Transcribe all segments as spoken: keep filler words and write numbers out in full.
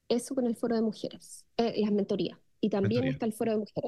eso con el foro de mujeres, eh, las mentorías. Y también Mentoría. está el foro de mujeres.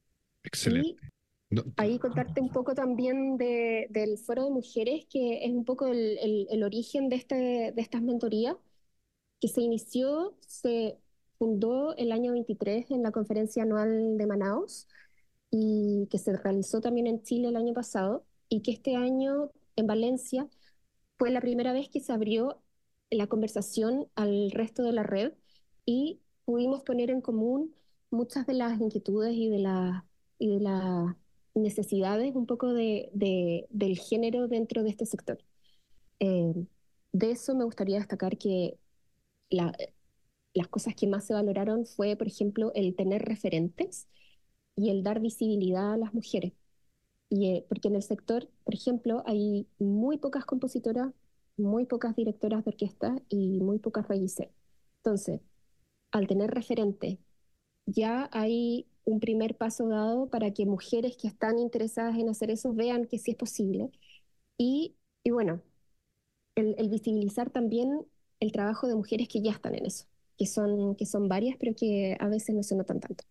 Y Excelente. No, ahí contarte un poco también de, del foro de mujeres, que es un poco el, el, el origen de, este, de estas mentorías, que se inició, se fundó el año veintitrés en la conferencia anual de Manaos y que se realizó también en Chile el año pasado y que este año en Valencia fue la primera vez que se abrió la conversación al resto de la red y pudimos poner en común muchas de las inquietudes y de, la, y de las necesidades un poco de, de, del género dentro de este sector. Eh, de eso me gustaría destacar que la, las cosas que más se valoraron fue, por ejemplo, el tener referentes y el dar visibilidad a las mujeres. Y, eh, porque en el sector, por ejemplo, hay muy pocas compositoras, muy pocas directoras de orquesta y muy pocas regiceras. Entonces, al tener referentes, ya hay un primer paso dado para que mujeres que están interesadas en hacer eso vean que sí es posible. Y, y bueno, el, el visibilizar también el trabajo de mujeres que ya están en eso, que son, que son varias, pero que a veces no se notan tanto.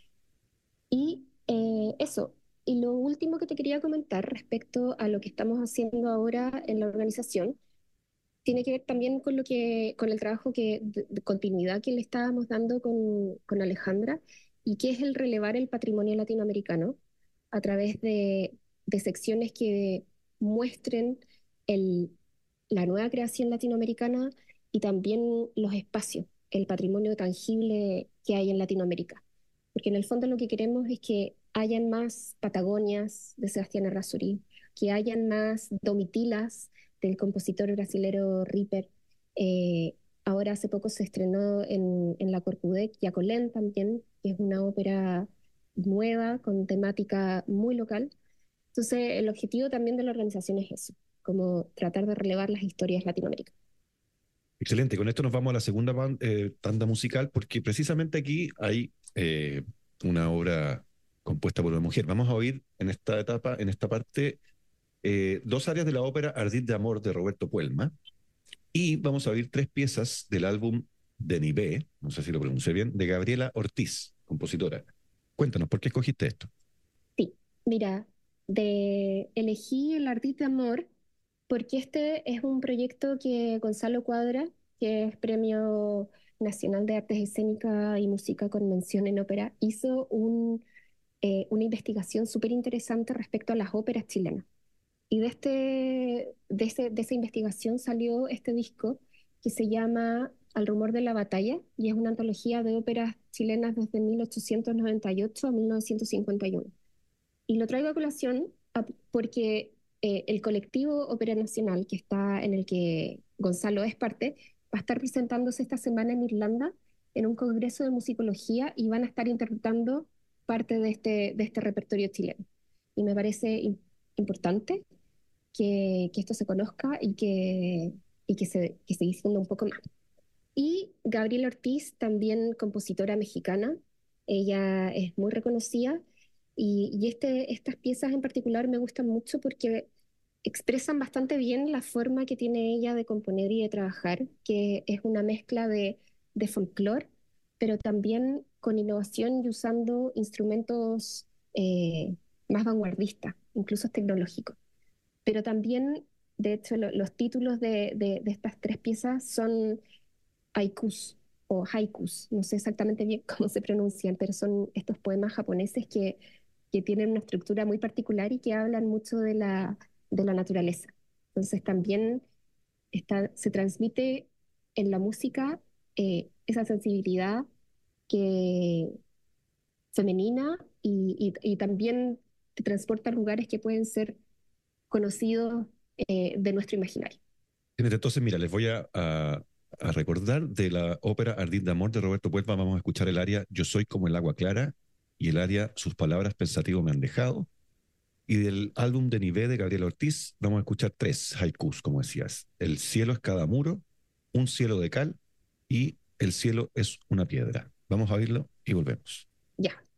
Y eh, eso. Y lo último que te quería comentar respecto a lo que estamos haciendo ahora en la organización tiene que ver también con lo que, con el trabajo que, de, de continuidad que le estábamos dando con, con Alejandra y que es el relevar el patrimonio latinoamericano a través de, de secciones que muestren el, la nueva creación latinoamericana y también los espacios, el patrimonio tangible que hay en Latinoamérica. Porque en el fondo lo que queremos es que hayan más Patagonias de Sebastián Errázuriz, que hayan más Domitilas del compositor brasilero Ripper. Eh, ahora hace poco se estrenó en, en la Corcudec Yacolén también, que es una ópera nueva con temática muy local. Entonces, el objetivo también de la organización es eso, como tratar de relevar las historias latinoamericanas. excelente. Con esto nos vamos a la segunda ban- eh, tanda musical, porque precisamente aquí hay eh, una obra compuesta por una mujer. Vamos a oír en esta etapa, en esta parte, eh, dos áreas de la ópera Ardid de Amor de Roberto Puelma, y vamos a oír tres piezas del álbum Denibé, no sé si lo pronuncié bien, de Gabriela Ortiz, compositora. Cuéntanos, ¿por qué escogiste esto? Sí, mira, de elegí el Ardid de Amor porque este es un proyecto que Gonzalo Cuadra, que es Premio Nacional de Artes Escénicas y Música con mención en ópera, hizo un, eh, una investigación súper interesante respecto a las óperas chilenas. Y de, este, de, ese, de esa investigación salió este disco que se llama Al rumor de la batalla y es una antología de óperas chilenas desde mil ochocientos noventa y ocho a mil novecientos cincuenta y uno. Y lo traigo a colación a- porque eh, el colectivo Ópera Nacional, que está en el que Gonzalo es parte, va a estar presentándose esta semana en Irlanda en un congreso de musicología y van a estar interpretando parte de este, de este repertorio chileno. Y me parece im- importante que, que esto se conozca y que, y que se, que se difunda un poco más. Y Gabriela Ortiz, también compositora mexicana, ella es muy reconocida y, y este, estas piezas en particular me gustan mucho porque expresan bastante bien la forma que tiene ella de componer y de trabajar, que es una mezcla de, de folclore, pero también con innovación y usando instrumentos eh, más vanguardistas, incluso tecnológicos. Pero también, de hecho, lo- los títulos de, de- de estas tres piezas son haikus o haikus, no sé exactamente bien cómo se pronuncian, pero son estos poemas japoneses que, que tienen una estructura muy particular y que hablan mucho de la, de la naturaleza. Entonces también está, se transmite en la música eh, esa sensibilidad que, femenina y, y, y también te transporta a lugares que pueden ser conocidos eh, de nuestro imaginario. Entonces, mira, les voy a, a- a recordar de la ópera Ardid de Amor de Roberto Puelva. Vamos a escuchar el aria Yo soy como el agua clara y el aria Sus palabras pensativo me han dejado. Y del álbum de Nivé de Gabriel Ortiz vamos a escuchar tres haikus, como decías. El cielo es cada muro, un cielo de cal y el cielo es una piedra. Vamos a oírlo y volvemos. Ya.